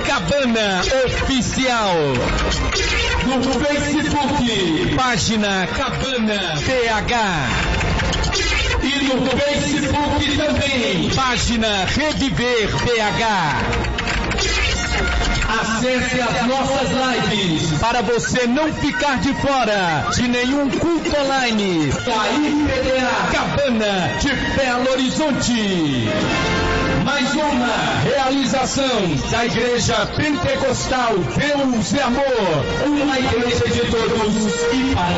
Cabana Oficial. No Facebook, página Cabana PH. E no Facebook também, página Reviver PH. Acesse as nossas lives para você não ficar de fora de nenhum culto online. Da IPDA Cabana de Belo Horizonte. Mais uma realização da Igreja Pentecostal Deus e Amor. Uma igreja de todos e para